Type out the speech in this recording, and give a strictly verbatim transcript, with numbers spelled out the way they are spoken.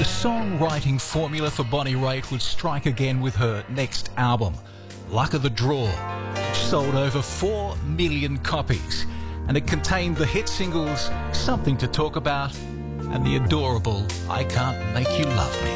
songwriting formula for Bonnie Raitt would strike again with her next album, Luck of the Draw, which sold over four million copies, and it contained the hit singles Something to Talk About and the adorable I Can't Make You Love Me.